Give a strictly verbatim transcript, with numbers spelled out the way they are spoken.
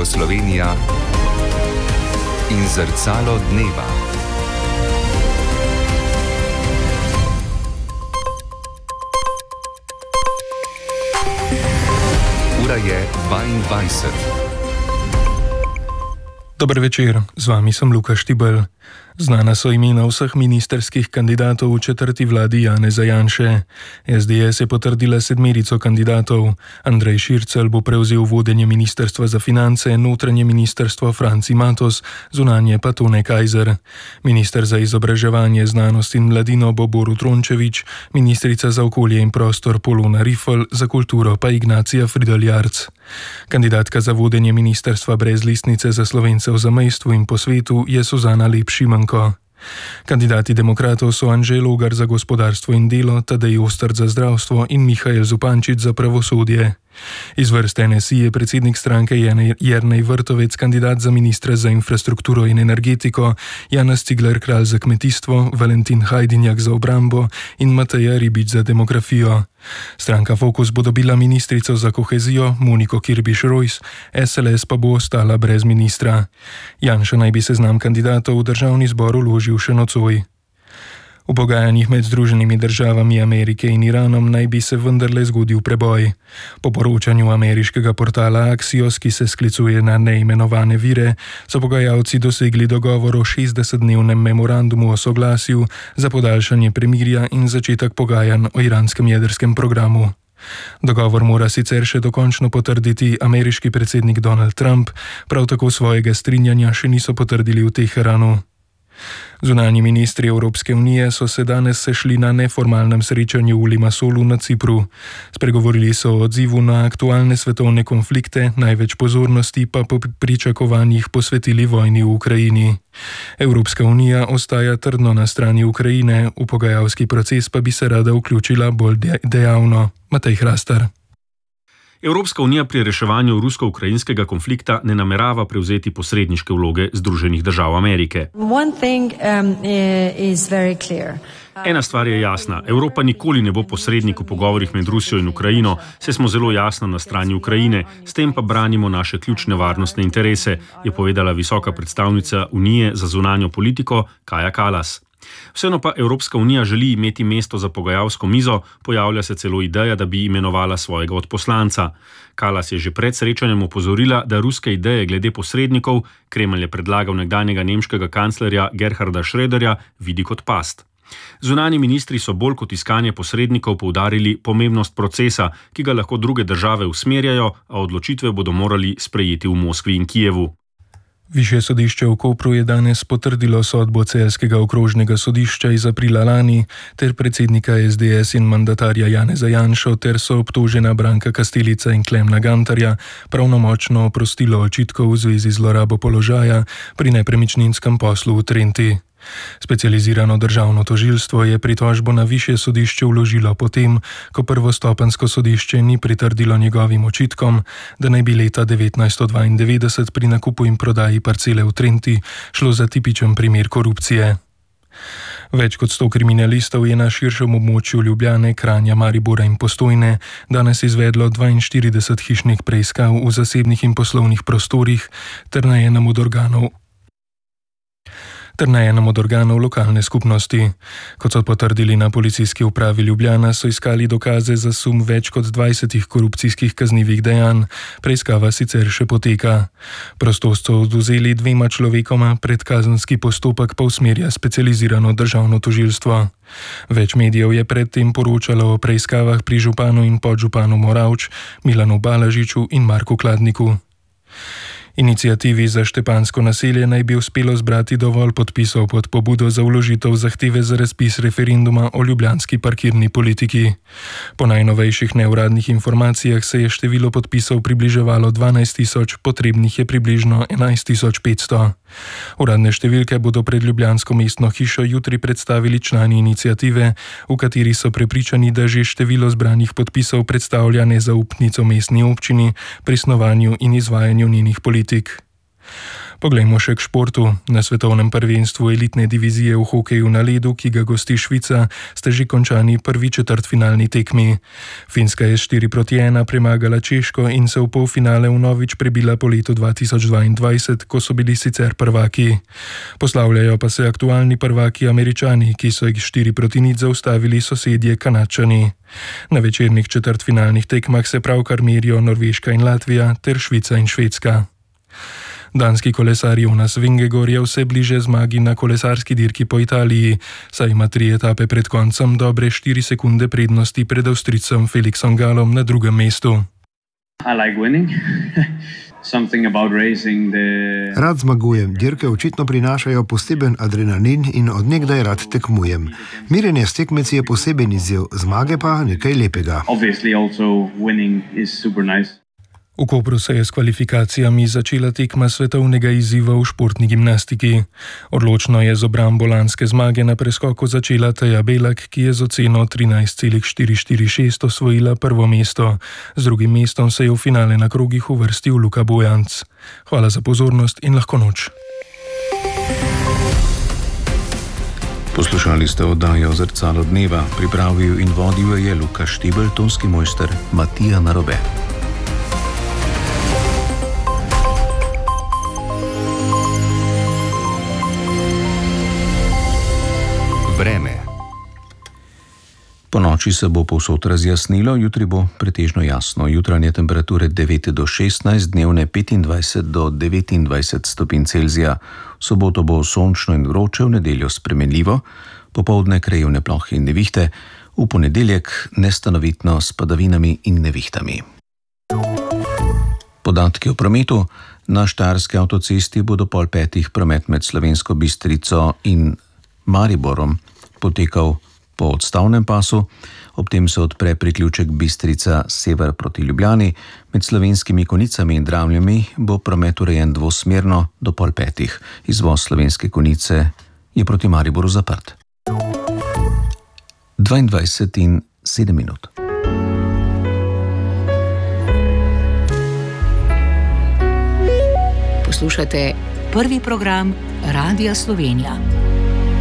Radio Slovenija in Zrcalo dneva. Ura je dvaindvajset. Dober večer, z vami sem Luka Štibelj. Znana so imena vseh ministerskih kandidatov v četrti vladi Janeza Janše. es de es je potrdila sedmerico kandidatov. Andrej Šircelj bo prevzel vodenje ministrstva za finance, notranje ministrstvo Franci Matos, zunanje pa Tone Kajzer. Minister za izobraževanje, znanost in mladino bo Borut Rončević, ministrica za okolje in prostor Polona Rifl, za kulturo pa Ignacija Fridl Jarc. Kandidatka za vodenje ministrstva brez listnice za Slovence v zamejstvu in po svetu je Suzana Lep Šimenko. Kandidati demokratov so Anže Logar za gospodarstvo in delo, Tadej Oster za zdravstvo in Mihael Zupančič za pravosodje. Iz vrst en es i je predsednik stranke Jernej Vrtovec, kandidat za ministra za infrastrukturo in energetiko, Janez Cigler Kralj za kmetijstvo, Valentin Hajdinjak za obrambo in Mateja Ribič za demografijo. Stranka Fokus bo dobila ministrico za kohezijo Moniko Kirbiš-Rojs, es el es pa bo ostala brez ministra. Janša naj bi seznam kandidatov v državni zbor vložil še nocoj. V pogajanjih med Združenimi državami Amerike in Iranom naj bi se vendarle zgodil preboj. Po poročanju ameriškega portala Axios, ki se sklicuje na neimenovane vire, so pogajalci dosegli dogovor o šestdesetdnevnem memorandumu o soglasju za podaljšanje premirja in začetek pogajanj o iranskem jedrskem programu. Dogovor mora sicer še dokončno potrditi ameriški predsednik Donald Trump, prav tako svojega strinjanja še niso potrdili v Teheranu. Zunanji ministri Evropske unije so se danes sešli na neformalnem srečanju v Limassolu na Cipru. Spregovorili so o odzivu na aktualne svetovne konflikte, največ pozornosti pa po pričakovanjih posvetili vojni v Ukrajini. Evropska unija ostaja trdno na strani Ukrajine, v pogajalski proces pa bi se rada vključila bolj dejavno. Matej Hrastar. Evropska unija pri reševanju rusko-ukrajinskega konflikta ne namerava prevzeti posredniške vloge Združenih držav Amerike. Thing, um, Ena stvar je jasna, Evropa nikoli ne bo posrednik v pogovorih med Rusijo in Ukrajino, saj smo zelo jasno na strani Ukrajine, s tem pa branimo naše ključne varnostne interese, je povedala visoka predstavnica Unije za zunanjo politiko Kaja Kallas. Vseeno pa Evropska unija želi imeti mesto za pogajalsko mizo, pojavlja se celo ideja, da bi imenovala svojega odposlanca. Kallas je že pred srečanjem opozorila, da ruske ideje glede posrednikov, Kremelj je predlagal nekdanjega nemškega kanclerja Gerharda Schröderja, vidi kot past. Zunanji ministri so bolj kot iskanje posrednikov poudarili pomembnost procesa, ki ga lahko druge države usmerjajo, a odločitve bodo morali sprejeti v Moskvi in Kijevu. Višje sodišče v Kopru je danes potrdilo sodbo celjskega okrožnega sodišča iz aprila lani ter predsednika es de es in mandatarja Janeza Janšo ter so obtožena Branka Kastelica in Klemna Gantarja pravnomočno oprostilo očitkov v zvezi z zlorabo položaja pri nepremičninskem poslu v Trenti. Specializirano državno tožilstvo je pritožbo na višje sodišče vložilo potem, ko prvostopenjsko sodišče ni pritrdilo njegovim očitkom, da naj bi leta devetnajststo dvaindevetdeset pri nakupu in prodaji parcele v Trenti šlo za tipičen primer korupcije. Več kot sto kriminalistov je na širšem območju Ljubljane, Kranja, Maribora in Postojne danes izvedlo dvainštirideset hišnih preiskav v zasebnih in poslovnih prostorih ter na enem od organov ter na enem od organov lokalne skupnosti. Kot so potrdili na policijski upravi Ljubljana, so iskali dokaze za sum več kot dvajsetih korupcijskih kaznivih dejanj. Preiskava sicer še poteka. Prostost so odvzeli dvema človekoma, predkazenski postopek pa usmerja specializirano državno tožilstvo. Več medijev je predtem poročalo o preiskavah pri županu in podžupanu Moravč, Milanu Balažiču in Marku Kladniku. Iniciativi za Štepansko naselje naj bi uspelo zbrati dovolj podpisov pod pobudo za vložitev zahteve za razpis referenduma o ljubljanski parkirni politiki. Po najnovejših neuradnih informacijah se je število podpisov približevalo dvanajst tisoč, potrebnih je približno enajst tisoč petsto. Uradne številke bodo pred ljubljansko mestno hišo jutri predstavili člani iniciative, v kateri so prepričani, da že število zbranih podpisov predstavlja nezaupnico mestni občini pri snovanju in izvajanju njenih politik. Poglejmo še k športu. Na svetovnem prvenstvu elitne divizije v hokeju na ledu, ki ga gosti Švica, sta že končani prvi četrtfinalni tekmi. Finska je štiri proti ena premagala Češko in se v polfinale vnovič prebila po letu dva tisoč dvaindvajset, ko so bili sicer prvaki. Poslavljajo pa se aktualni prvaki Američani, ki so jih štiri proti nič zaustavili sosedje Kanadčani. Na večernih četrtfinalnih tekmah se pravkar merijo Norveška in Latvija ter Švica in Švedska. Danski kolesar Jonas Vingegaard je vse bliže zmagi na kolesarski dirki po Italiji, saj ima tri etape pred koncem dobre štiri sekunde prednosti pred Avstrijcem Felixom Gallom na drugem mestu. I like winning. Rad zmagujem, dirke očitno prinašajo poseben adrenalin in od nekdaj rad tekmujem. Mirjenje s tekmeci je poseben izziv, zmage pa nekaj lepega. V Kopru se je s kvalifikacijami začela tekma svetovnega izziva v športni gimnastiki. Odločno je z obrambo lanske zmage na preskoku začela Teja Belak, ki je z oceno trinajst celih štiri štiri šest osvojila prvo mesto. Z drugim mestom se je v finale na krogih uvrstil Luka Bojanc. Hvala za pozornost in lahko noč. Poslušali ste oddajo Zrcalo dneva, pripravil in vodil je Luka Štibelj, tonski mojster Matija Narobe. Vreme. Po noči se bo povsod razjasnilo, jutri bo pretežno jasno. Jutranje temperature devet do šestnajst, dnevne petindvajset do devetindvajset stopinj Celzija. V soboto bo sončno in vroče, v nedeljo spremenljivo, popoldne krajevne plohe in nevihte, v ponedeljek nestanovitno s padavinami in nevihtami. Podatki o prometu. Na Štajerski avtocesti bo do pol petih promet med Slovensko Bistrico in Mariborom potekal po odstavnem pasu, ob tem se odpre priključek Bistrica sever proti Ljubljani, med Slovenskimi Konicami in Dravljami bo promet urejen dvosmerno do pol petih. Izvoz Slovenske Konice je proti Mariboru zaprt. dvaindvajset in sedem minut. Poslušate prvi program Radia Slovenija.